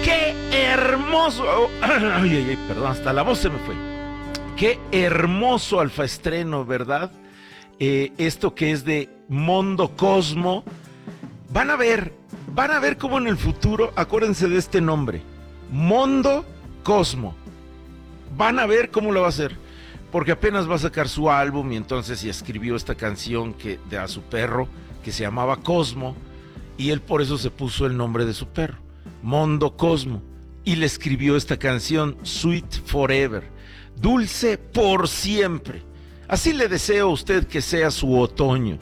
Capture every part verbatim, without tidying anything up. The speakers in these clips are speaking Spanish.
¡Qué hermoso! Ay, ay, ay, perdón, hasta la voz se me fue. ¡Qué hermoso alfaestreno, ¿verdad? Eh, esto que es de Mondo Cosmo. Van a ver, van a ver cómo en el futuro, acuérdense de este nombre, Mondo Cosmo. Van a ver cómo lo va a hacer, porque apenas va a sacar su álbum y entonces y escribió esta canción que, de a su perro que se llamaba Cosmo y él por eso se puso el nombre de su perro, Mondo Cosmo, y le escribió esta canción Sweet Forever, dulce por siempre. Así le deseo a usted que sea su otoño.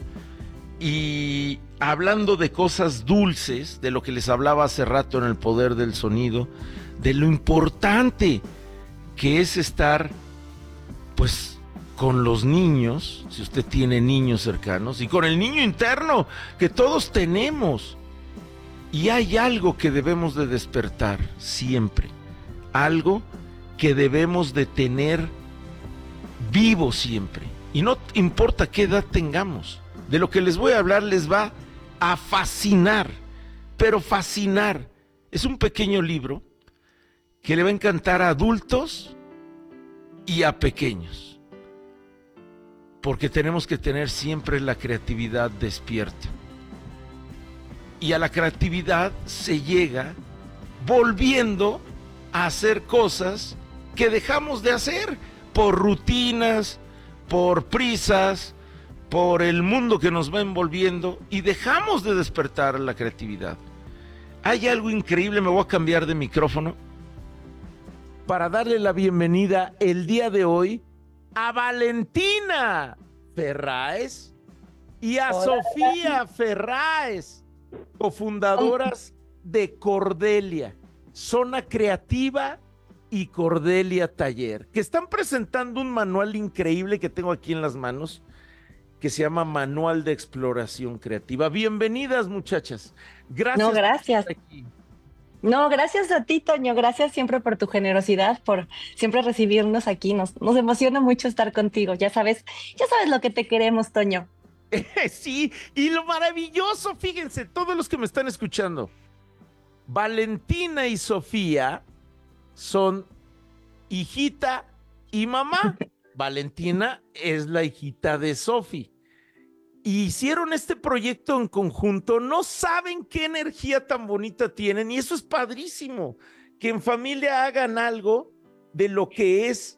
Y hablando de cosas dulces, de lo que les hablaba hace rato en el poder del sonido, de lo importante que es estar, pues, con los niños, si usted tiene niños cercanos, y con el niño interno que todos tenemos. Y hay algo que debemos de despertar siempre, algo que debemos de tener vivo siempre, y no importa qué edad tengamos. De lo que les voy a hablar les va a fascinar, pero fascinar. Es un pequeño libro que le va a encantar a adultos y a pequeños, porque tenemos que tener siempre la creatividad despierta. Y a la creatividad se llega volviendo a hacer cosas que dejamos de hacer por rutinas, por prisas, por el mundo que nos va envolviendo, y dejamos de despertar la creatividad. Hay algo increíble, me voy a cambiar de micrófono para darle la bienvenida el día de hoy a Valentina Ferráez y a Hola. Sofía Ferráez, cofundadoras de Cordelia, Zona Creativa y Cordelia Taller, que están presentando un manual increíble que tengo aquí en las manos, que se llama Manual de Exploración Creativa. Bienvenidas, muchachas. Gracias. No, gracias. Por estar aquí. No, gracias a ti, Toño. Gracias siempre por tu generosidad, por siempre recibirnos aquí. Nos, nos emociona mucho estar contigo. Ya sabes, ya sabes lo que te queremos, Toño. Sí, y lo maravilloso, fíjense, todos los que me están escuchando, Valentina y Sofía son hijita y mamá. Valentina es la hijita de Sofi. Hicieron este proyecto en conjunto, no saben qué energía tan bonita tienen, y eso es padrísimo, que en familia hagan algo de lo que es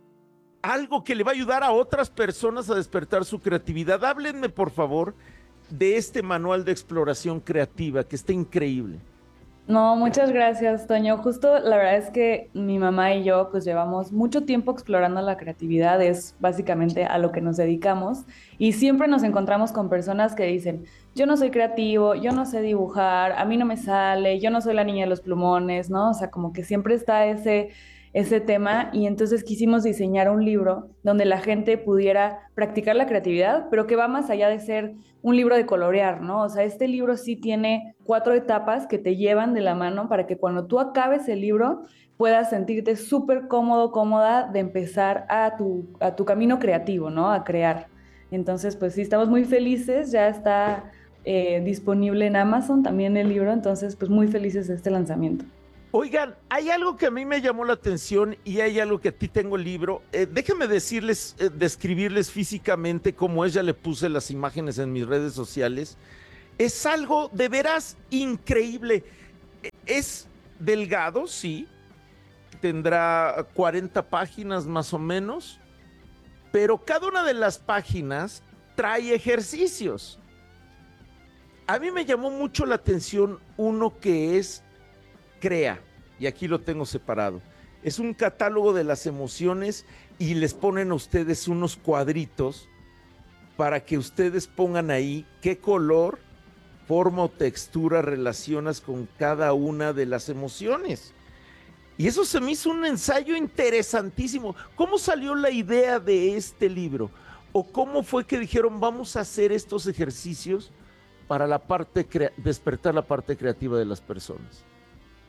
algo que le va a ayudar a otras personas a despertar su creatividad. Háblenme, por favor, de este manual de exploración creativa, que está increíble. No, muchas gracias, Toño. Justo la verdad es que mi mamá y yo pues llevamos mucho tiempo explorando la creatividad, es básicamente a lo que nos dedicamos, y siempre nos encontramos con personas que dicen, yo no soy creativo, yo no sé dibujar, a mí no me sale, yo no soy la niña de los plumones, ¿no? O sea, como que siempre está ese, ese tema, y entonces quisimos diseñar un libro donde la gente pudiera practicar la creatividad, pero que va más allá de ser un libro de colorear, ¿no? O sea, este libro sí tiene cuatro etapas que te llevan de la mano para que cuando tú acabes el libro puedas sentirte súper cómodo, cómoda de empezar a tu, a tu camino creativo, ¿no? A crear. Entonces, pues sí, estamos muy felices, ya está eh, disponible en Amazon también el libro, entonces, pues muy felices de este lanzamiento. Oigan, hay algo que a mí me llamó la atención y hay algo que a ti tengo el libro. Eh, déjenme decirles, eh, describirles físicamente cómo es, ya le puse las imágenes en mis redes sociales. Es algo de veras increíble. Es delgado, sí, tendrá cuarenta páginas más o menos, pero cada una de las páginas trae ejercicios. A mí me llamó mucho la atención uno que es Crea, y aquí lo tengo separado. Es un catálogo de las emociones y les ponen a ustedes unos cuadritos para que ustedes pongan ahí qué color, forma o textura relacionas con cada una de las emociones. Y eso se me hizo un ensayo interesantísimo. ¿Cómo salió la idea de este libro? ¿O cómo fue que dijeron vamos a hacer estos ejercicios para la parte crea- despertar la parte creativa de las personas?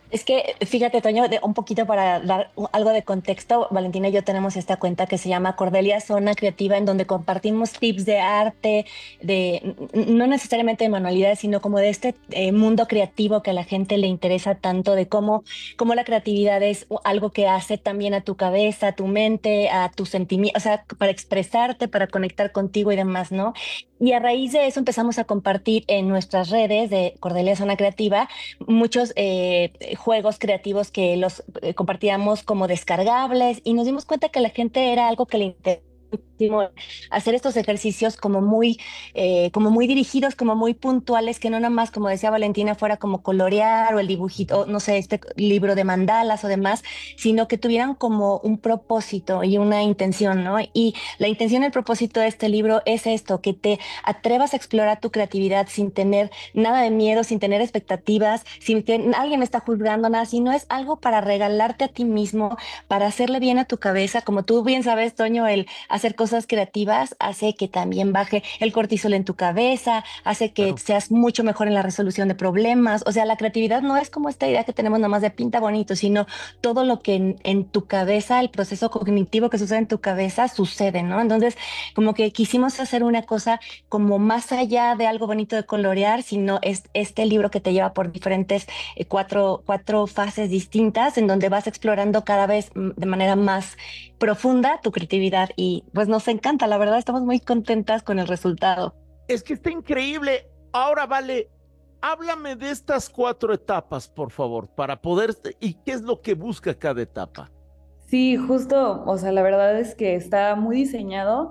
Es que, fíjate, Toño, de- un poquito para dar u- algo de contexto, Valentina y yo tenemos esta cuenta que se llama Cordelia Zona Creativa, en donde compartimos tips de arte, de n- no necesariamente de manualidades, sino como de este eh, mundo creativo que a la gente le interesa tanto, de cómo, cómo la creatividad es u- algo que hace también a tu cabeza, a tu mente, a tus sentimientos, o sea, para expresarte, para conectar contigo y demás, ¿no? Y a raíz de eso empezamos a compartir en nuestras redes de Cordelia Zona Creativa muchos eh, juegos creativos que los eh, compartíamos como descargables y nos dimos cuenta que a la gente era algo que le interesaba muchísimo hacer estos ejercicios como muy, eh, como muy dirigidos, como muy puntuales, que no nada más, como decía Valentina, fuera como colorear o el dibujito, o no sé, este libro de mandalas o demás, sino que tuvieran como un propósito y una intención, ¿no? Y la intención y el propósito de este libro es esto, que te atrevas a explorar tu creatividad sin tener nada de miedo, sin tener expectativas, sin que alguien me está juzgando, nada, sino es algo para regalarte a ti mismo, para hacerle bien a tu cabeza. Como tú bien sabes, Toño, el hacer cosas creativas hace que también baje el cortisol en tu cabeza, hace que Claro. seas mucho mejor en la resolución de problemas. O sea, la creatividad no es como esta idea que tenemos nomás de pinta bonito, sino todo lo que en, en tu cabeza, el proceso cognitivo que sucede en tu cabeza, sucede, ¿no? Entonces, como que quisimos hacer una cosa como más allá de algo bonito de colorear, sino es este libro que te lleva por diferentes eh, cuatro, cuatro fases distintas en donde vas explorando cada vez mm, de manera más profunda tu creatividad y pues nos encanta, la verdad estamos muy contentas con el resultado. Es que está increíble. Ahora, vale, háblame de estas cuatro etapas, por favor, para poder... ¿Y qué es lo que busca cada etapa? Sí, justo, o sea, la verdad es que está muy diseñado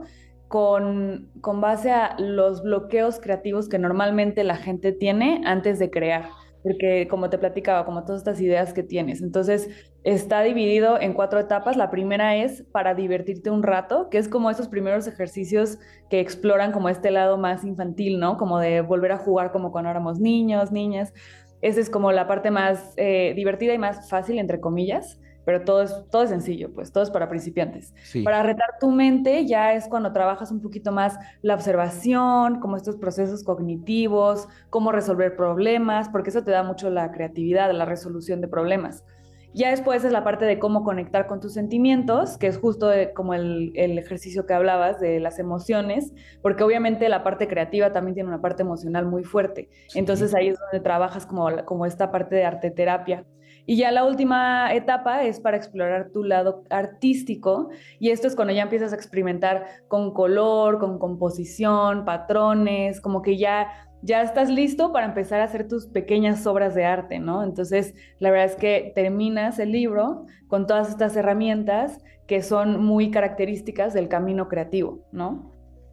con, con base a los bloqueos creativos que normalmente la gente tiene antes de crear, porque como te platicaba, como todas estas ideas que tienes. Entonces, está dividido en cuatro etapas. La primera es para divertirte un rato, que es como esos primeros ejercicios que exploran como este lado más infantil, ¿no? Como de volver a jugar como cuando éramos niños, niñas. Esa es como la parte más eh, divertida y más fácil, entre comillas, pero todo es, todo es sencillo, pues todo es para principiantes. Sí, Para retar tu mente ya es cuando trabajas un poquito más la observación, como estos procesos cognitivos, cómo resolver problemas, porque eso te da mucho la creatividad, la resolución de problemas. Ya después es la parte de cómo conectar con tus sentimientos, que es justo de, como el, el ejercicio que hablabas de las emociones, porque obviamente la parte creativa también tiene una parte emocional muy fuerte. sí. Entonces ahí es donde trabajas como, como esta parte de arte terapia. Y ya la última etapa es para explorar tu lado artístico y esto es cuando ya empiezas a experimentar con color, con composición, patrones, como que ya ya estás listo para empezar a hacer tus pequeñas obras de arte, ¿no? Entonces, la verdad es que terminas el libro con todas estas herramientas que son muy características del camino creativo, ¿no?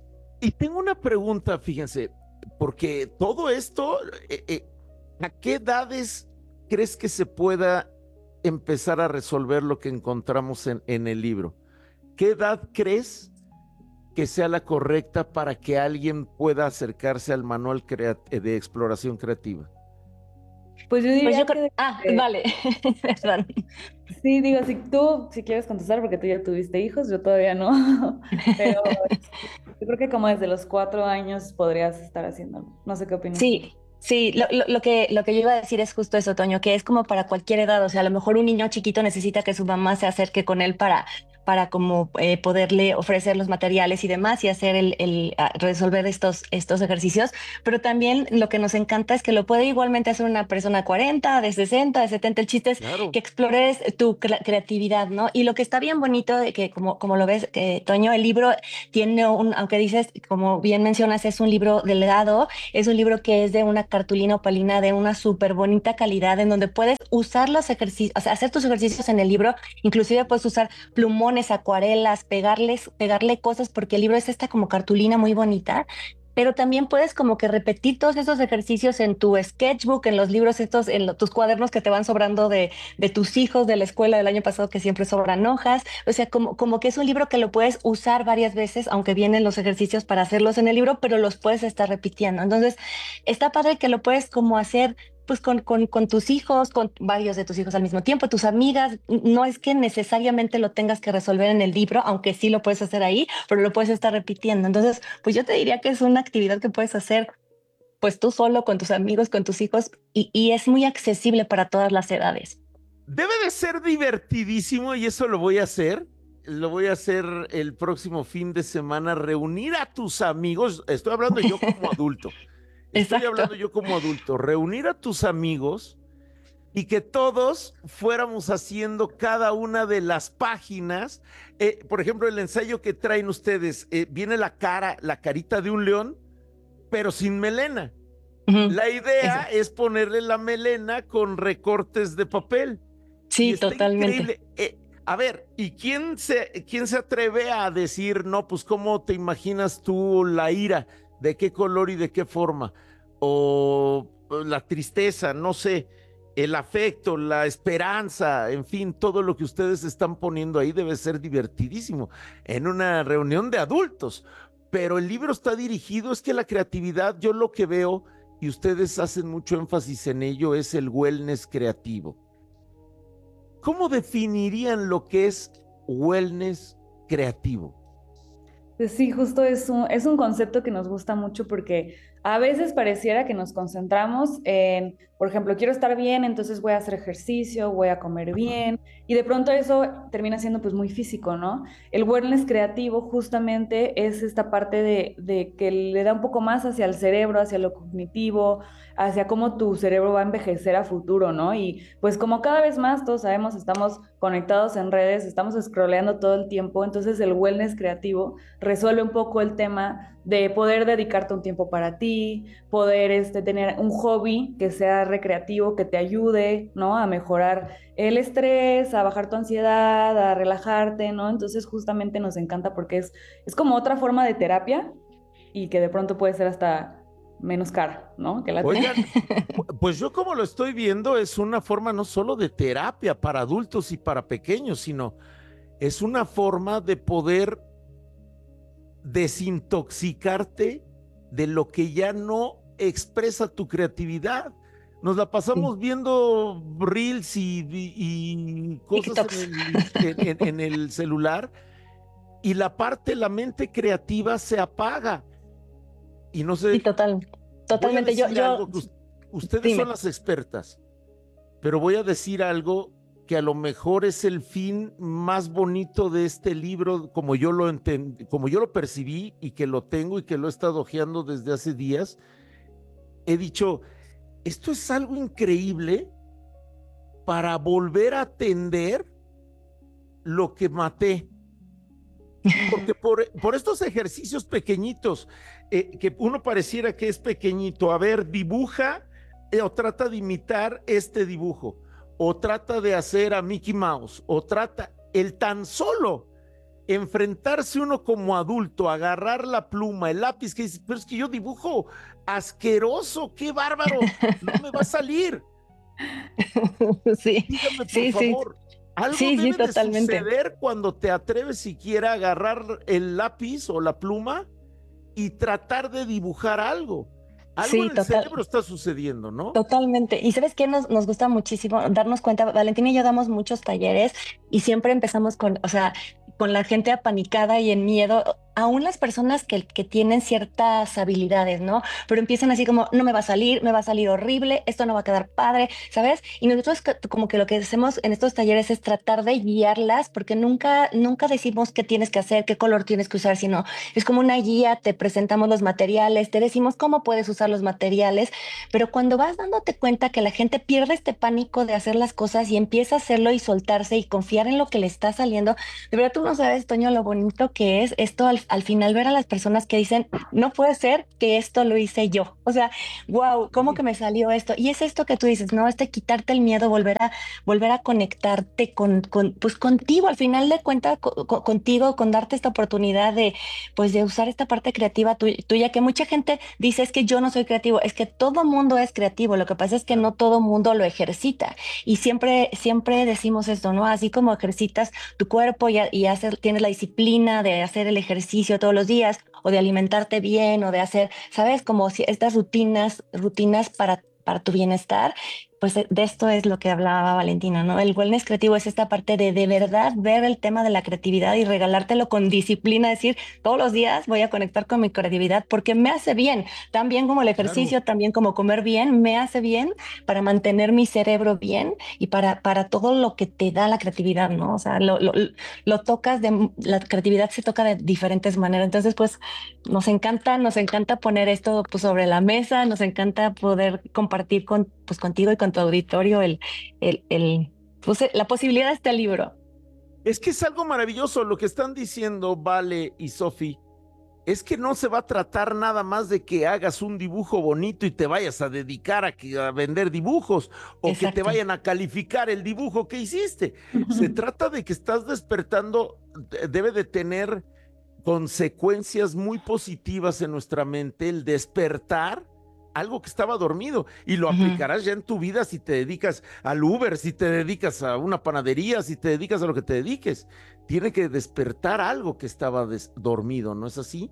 Y tengo una pregunta, fíjense, porque todo esto, eh, eh, ¿a qué edades crees que se pueda empezar a resolver lo que encontramos en, en el libro? ¿Qué edad crees que sea la correcta para que alguien pueda acercarse al manual crea- eh, de exploración creativa? Pues yo Pues yo diría creo, que ah, desde- vale, perdón. sí, digo, si tú si quieres contestar porque tú ya tuviste hijos, yo todavía no, pero yo creo que como desde los cuatro años podrías estar haciéndolo. No sé qué opinas tú. Sí, sí, lo, lo- lo que, lo que yo iba a decir es justo eso, Toño, que es como para cualquier edad, o sea, a lo mejor un niño chiquito necesita que su mamá se acerque con él para, para como eh, poderle ofrecer los materiales y demás y hacer el, el ah, resolver estos, estos ejercicios, pero también lo que nos encanta es que lo puede igualmente hacer una persona de cuarenta, de sesenta, de setenta, el chiste es Claro, que explores tu cre- creatividad, ¿no? Y lo que está bien bonito, de que como, como lo ves, que, Toño, el libro tiene un, aunque dices, como bien mencionas, es un libro delgado, es un libro que es de una cartulina opalina de una súper bonita calidad, en donde puedes usar los ejercicios, o sea, hacer tus ejercicios en el libro, inclusive puedes usar plumones, acuarelas, pegarles, pegarle cosas, porque el libro es esta como cartulina muy bonita. Pero también puedes como que repetir todos esos ejercicios en tu sketchbook, en los libros estos, en lo- tus cuadernos que te van sobrando de, de tus hijos de la escuela del año pasado que siempre sobran hojas. O sea, como, como que es un libro que lo puedes usar varias veces, aunque vienen los ejercicios para hacerlos en el libro, pero los puedes estar repitiendo. Entonces, está padre que lo puedes como hacer pues con, con, con tus hijos, con varios de tus hijos al mismo tiempo, tus amigas. No es que necesariamente lo tengas que resolver en el libro, aunque sí lo puedes hacer ahí, pero lo puedes estar repitiendo. Entonces, pues yo te diría que es una actividad que puedes hacer pues tú solo, con tus amigos, con tus hijos, y, y es muy accesible para todas las edades. Debe de ser divertidísimo y eso lo voy a hacer. Lo voy a hacer el próximo fin de semana, reunir a tus amigos. Estoy hablando yo como adulto. Estoy Exacto. hablando yo como adulto. Reunir a tus amigos y que todos fuéramos haciendo cada una de las páginas. Eh, por ejemplo, el ensayo que traen ustedes, eh, viene la cara, la carita de un león, pero sin melena. Ujú. La idea Exacto. es ponerle la melena con recortes de papel. Y Sí, está totalmente. increíble. Eh, a ver, ¿y quién se, quién se atreve a decir, no, pues cómo te imaginas tú la ira? ¿De qué color y de qué forma? O la tristeza, no sé, el afecto, la esperanza, en fin, todo lo que ustedes están poniendo ahí debe ser divertidísimo en una reunión de adultos. Pero el libro está dirigido, es que la creatividad, yo lo que veo, y ustedes hacen mucho énfasis en ello, es el wellness creativo. ¿Cómo definirían lo que es wellness creativo? Pues sí, justo es un, es un concepto que nos gusta mucho porque a veces pareciera que nos concentramos en, por ejemplo, quiero estar bien, entonces voy a hacer ejercicio, voy a comer bien, y de pronto eso termina siendo pues muy físico, ¿no? El wellness creativo justamente es esta parte de, de que le da un poco más hacia el cerebro, hacia lo cognitivo, hacia cómo tu cerebro va a envejecer a futuro, ¿no? Y pues como cada vez más todos sabemos, estamos conectados en redes, estamos scrolleando todo el tiempo, entonces el wellness creativo resuelve un poco el tema de poder dedicarte un tiempo para ti, poder este, tener un hobby que sea recreativo, que te ayude, ¿no? A mejorar el estrés, a bajar tu ansiedad, a relajarte, ¿no? Entonces justamente nos encanta porque es, es como otra forma de terapia y que de pronto puede ser hasta menos cara, ¿no? Que la Oigan, pues yo como lo estoy viendo es una forma no solo de terapia para adultos y para pequeños, sino es una forma de poder desintoxicarte de lo que ya no expresa tu creatividad. Nos la Sí. pasamos viendo reels y, y- y cosas en TikToks. el, en, en- en el celular y la parte, la mente creativa se apaga. Y no Sí, sé, total, voy a totalmente. Yo, decir yo, algo que us- ustedes son dime. las expertas, pero voy a decir algo que a lo mejor es el fin más bonito de este libro, como yo lo entendí, como yo lo percibí y que lo tengo y que lo he estado hojeando desde hace días. He dicho, esto es algo increíble para volver a atender lo que maté. Porque por, por estos ejercicios pequeñitos, eh, que uno pareciera que es pequeñito, a ver, dibuja eh, o trata de imitar este dibujo, o trata de hacer a Mickey Mouse, o trata el tan solo enfrentarse uno como adulto, agarrar la pluma, el lápiz, que dice, pero es que yo dibujo asqueroso, qué bárbaro, no me va a salir. Sí, Dígame, por sí, sí, favor, algo sí, sí, debe de totalmente. suceder cuando te atreves siquiera a agarrar el lápiz o la pluma y tratar de dibujar algo. Algo Sí, en el total. cerebro está sucediendo, ¿no? Totalmente. Y sabes qué nos, nos gusta muchísimo darnos cuenta, Valentina y yo damos muchos talleres y siempre empezamos con, o sea, con la gente apanicada y en miedo, aún las personas que, que tienen ciertas habilidades, ¿no? Pero empiezan así como, no me va a salir, me va a salir horrible, esto no va a quedar padre, ¿sabes? Y nosotros co- como que lo que hacemos en estos talleres es tratar de guiarlas, porque nunca, nunca decimos qué tienes que hacer, qué color tienes que usar, sino es como una guía, te presentamos los materiales, te decimos cómo puedes usar los materiales, pero cuando vas dándote cuenta que la gente pierde este pánico de hacer las cosas y empieza a hacerlo y soltarse y confiar en lo que le está saliendo, de verdad tú no sabes, Toño, lo bonito que es esto al, al final ver a las personas que dicen, no puede ser que esto lo hice yo. O sea, wow, ¿cómo que Sí. me salió esto? Y es esto que tú dices, ¿no? Este quitarte el miedo, volver a, volver a conectarte con, con, pues contigo, al final de cuentas, co- co- contigo, con darte esta oportunidad de, pues de usar esta parte creativa tu- tuya, que mucha gente dice, es que yo no soy creativo, es que todo mundo es creativo, lo que pasa es que Claro. no todo mundo lo ejercita. Y siempre, siempre decimos esto, ¿no? Así como ejercitas tu cuerpo y, y hacer, tienes la disciplina de hacer el ejercicio todos los días, o de alimentarte bien, o de hacer, ¿sabes? Como si estas rutinas, rutinas para, para tu bienestar. pues eh, de esto es lo que hablaba Valentina, ¿no? El wellness creativo es esta parte de de verdad ver el tema de la creatividad y regalártelo con disciplina, decir, todos los días voy a conectar con mi creatividad porque me hace bien, tan bien como el Claro. ejercicio, también como comer bien, me hace bien para mantener mi cerebro bien y para, para todo lo que te da la creatividad, ¿no? O sea, lo, lo, lo tocas de, la creatividad se toca de diferentes maneras. Entonces, pues nos encanta, nos encanta poner esto pues, sobre la mesa, nos encanta poder compartir con, pues, contigo y con tu auditorio el, el, el, pues, la posibilidad de este libro. Es que es algo maravilloso lo que están diciendo Vale y Sofi. Es que no se va a tratar nada más de que hagas un dibujo bonito y te vayas a dedicar a, que, a vender dibujos o que te Exacto. vayan a calificar el dibujo que hiciste. Se trata de que estás despertando, debe de tener consecuencias muy positivas en nuestra mente el despertar algo que estaba dormido y lo Ujú. aplicarás ya en tu vida si te dedicas al Uber, si te dedicas a una panadería, si te dedicas a lo que te dediques. Tiene que despertar algo que estaba dormido, ¿no es así?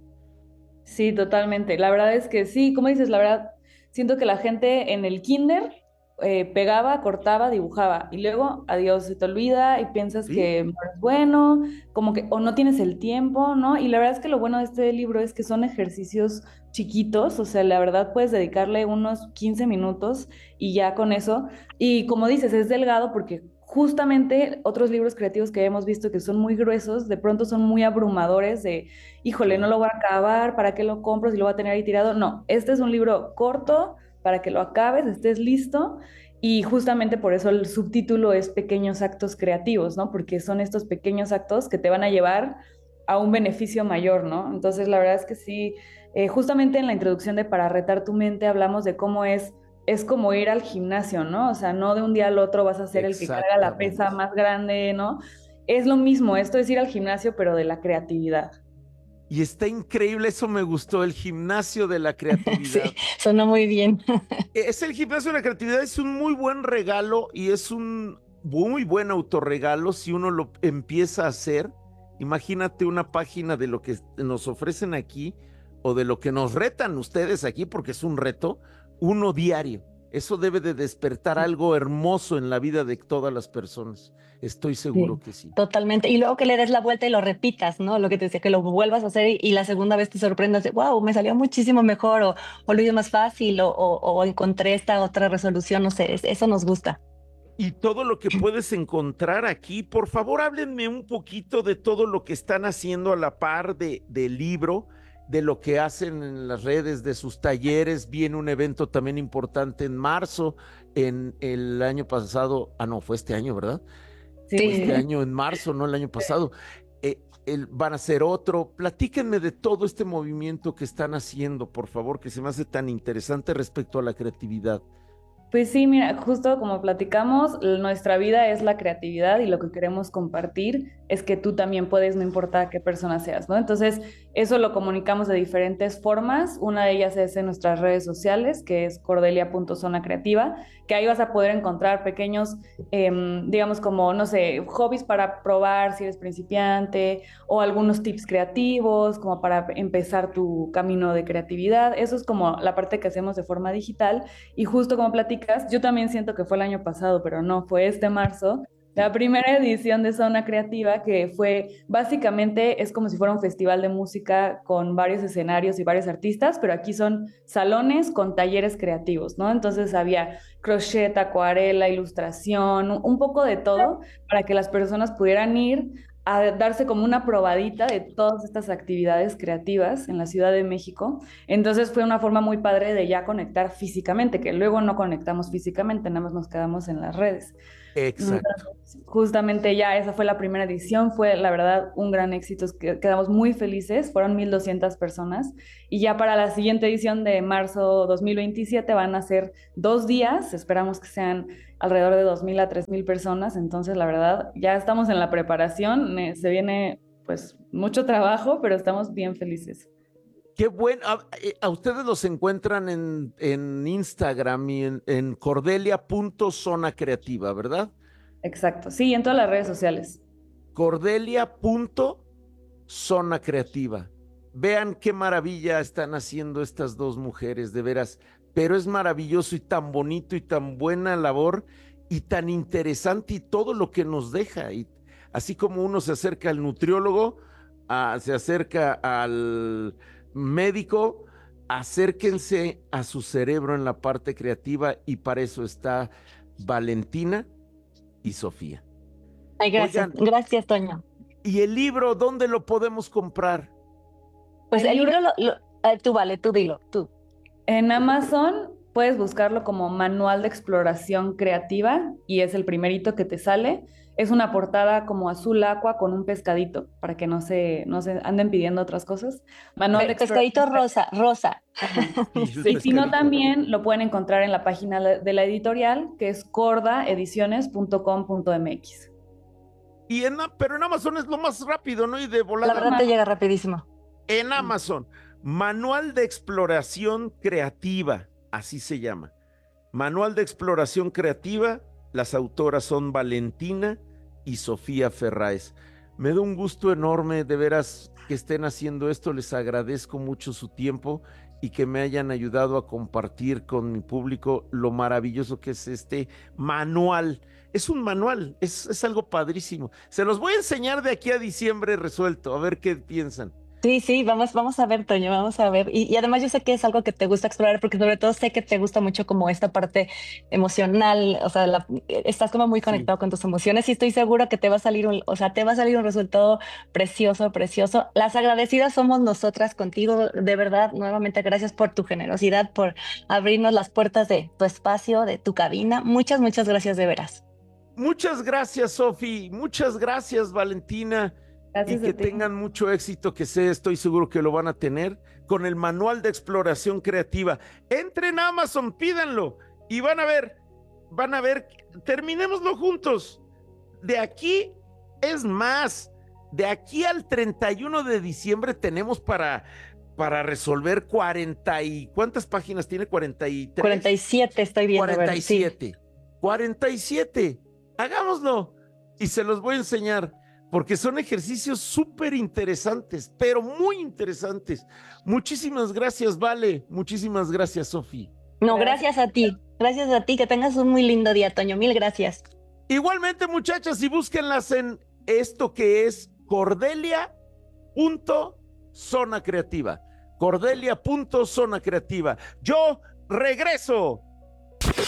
Sí, totalmente. La verdad es que sí, como dices, la verdad, siento que la gente en el kinder eh, pegaba, cortaba, dibujaba y luego, adiós, se te olvida y piensas Sí. que no es bueno, como que o no tienes el tiempo, ¿no? Y la verdad es que lo bueno de este libro es que son ejercicios chiquitos, o sea, la verdad puedes dedicarle unos quince minutos y ya con eso. Y como dices, es delgado porque justamente otros libros creativos que hemos visto que son muy gruesos, de pronto son muy abrumadores de híjole, no Claro. lo voy a acabar, ¿para qué lo compro si lo voy a tener ahí tirado? No, este es un libro corto para que lo acabes, estés listo. Y justamente por eso el subtítulo es Pequeños Actos Creativos, ¿no? Porque son estos pequeños actos que te van a llevar a un beneficio mayor, ¿no? Entonces, la verdad es que sí, eh, justamente en la introducción de Para retar tu mente hablamos de cómo es, es como ir al gimnasio, ¿no? O sea, no de un día al otro vas a ser el que carga la pesa Exactamente. más grande, ¿no? Es lo mismo, esto es ir al gimnasio, pero de la creatividad. Y está increíble, eso me gustó, el gimnasio de la Sí, creatividad. sonó muy bien. Es el gimnasio de la creatividad, es un muy buen regalo y es un muy buen autorregalo si uno lo empieza a hacer. Imagínate una página de lo que nos ofrecen aquí o de lo que nos retan ustedes aquí, porque es un reto, uno diario. Eso debe de despertar algo hermoso en la vida de todas las personas. Estoy seguro Sí, que sí. totalmente. Y luego que le des la vuelta y lo repitas, ¿no? Lo que te decía, que lo vuelvas a hacer y, y la segunda vez te sorprendas de, wow, me salió muchísimo mejor o, o lo hice más fácil o, o, o encontré esta otra resolución, no sé, es- eso nos gusta. Y todo lo que puedes encontrar aquí, por favor, háblenme un poquito de todo lo que están haciendo a la par de, del libro, de lo que hacen en las redes, de sus talleres. Viene un evento también importante en marzo, en el año pasado, ah, no, fue este año, ¿verdad? Fue Sí. este año en marzo, no el año pasado. Eh, el, van a hacer otro. Platíquenme de todo este movimiento que están haciendo, por favor, que se me hace tan interesante respecto a la creatividad. Pues sí, mira, justo como platicamos, l- nuestra vida es la creatividad y lo que queremos compartir es que tú también puedes, no importa qué persona seas, ¿no? Entonces, eso lo comunicamos de diferentes formas. Una de ellas es en nuestras redes sociales, que es cordelia punto zona creativa, que ahí vas a poder encontrar pequeños, em, digamos, como, no sé, hobbies para probar si eres principiante o algunos tips creativos, como para empezar tu camino de creatividad. Eso es como la parte que hacemos de forma digital. Y justo como platicas, yo también siento que fue el año pasado, pero no, fue este marzo, la primera edición de Zona Creativa, que fue básicamente, es como si fuera un festival de música con varios escenarios y varios artistas, pero aquí son salones con talleres creativos, ¿no? Entonces había crochet, acuarela, ilustración, un poco de todo para que las personas pudieran ir a darse como una probadita de todas estas actividades creativas en la Ciudad de México. Entonces fue una forma muy padre de ya conectar físicamente, que luego no conectamos físicamente, nada más nos quedamos en las redes. Exacto. Entonces, justamente ya esa fue la primera edición, fue la verdad un gran éxito, quedamos muy felices, fueron mil doscientas personas y ya para la siguiente edición de marzo dos mil veintisiete van a ser dos días, esperamos que sean alrededor de dos mil a tres mil personas, entonces la verdad ya estamos en la preparación, eh, se viene pues mucho trabajo, pero estamos bien felices. Qué bueno. A, eh, a ustedes los encuentran en, en Instagram y en, en cordelia punto zona creativa, ¿verdad? Exacto, sí, en todas las redes sociales. cordelia punto zona creativa. Vean qué maravilla están haciendo estas dos mujeres, de veras. pero es maravilloso y tan bonito y tan buena labor y tan interesante y todo lo que nos deja. Y así como uno se acerca al nutriólogo, a, se acerca al médico, acérquense a su cerebro en la parte creativa y para eso está Valentina y Sofía. Ay, gracias, Oigan, gracias, Toño. ¿y el libro dónde lo podemos comprar? Pues El el libro- libro, lo, lo- eh, tú vale, tú dilo, tú. En Amazon puedes buscarlo como Manual de Exploración Creativa y es el primerito que te sale. Es una portada como azul aqua con un pescadito para que no se, no se anden pidiendo otras cosas. Manual de Pe- Exploración pescadito rosa, rosa. Ajá. Sí, es Y si no, pescadito. también lo pueden encontrar en la página de de la editorial, que es corda ediciones punto com punto m x. Y en, pero en Amazon es lo más rápido, ¿no? Y de La volada. verdad te llega rapidísimo. En Amazon, Manual de Exploración Creativa, así se llama. Manual de Exploración Creativa, las autoras son Valentina y Sofía Ferráez. Me da un gusto enorme, de veras, que estén haciendo esto, les agradezco mucho su tiempo y que me hayan ayudado a compartir con mi público lo maravilloso que es este manual. Es un manual, es, es algo padrísimo. Se los voy a enseñar de aquí a diciembre resuelto, a ver qué piensan. Sí, sí, vamos, vamos a ver, Toño, vamos a ver. Y, y además yo sé que es algo que te gusta explorar, porque sobre todo sé que te gusta mucho como esta parte emocional, o sea, la- estás como muy Sí. conectado con tus emociones y estoy segura que te va a salir un, o sea, te va a salir un resultado precioso, precioso. Las agradecidas somos nosotras contigo, de verdad, nuevamente gracias por tu generosidad, por abrirnos las puertas de tu espacio, de tu cabina. Muchas, muchas gracias de veras. Muchas gracias, Sofi. Muchas gracias, Valentina. Gracias Y que a ti. tengan mucho éxito, que sé, estoy seguro que lo van a tener con el manual de exploración creativa. Entren a Amazon, pídanlo y van a ver, van a ver, terminémoslo juntos. De aquí, es más, de aquí al treinta y uno de diciembre tenemos para, para resolver cuarenta y, ¿cuántas páginas tiene? cuarenta y tres. cuarenta y siete estoy viendo, a ver, cuarenta y sí. siete. cuarenta y siete. Hagámoslo. Y se los voy a enseñar, porque son ejercicios súper interesantes, pero muy interesantes. Muchísimas gracias, Vale. Muchísimas gracias, Sofi. No, Gracias. gracias a ti, gracias a ti, que tengas un muy lindo día, Toño, mil gracias. Igualmente, muchachas, y búsquenlas en esto que es Cordelia punto Zona Creativa. Cordelia punto Zona Creativa. Yo regreso.